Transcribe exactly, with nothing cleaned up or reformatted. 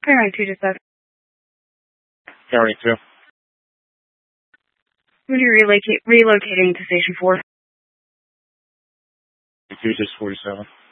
Paramount two to seven. Paramount two. When you're relocate, relocating to Station four. two, just forty-seven.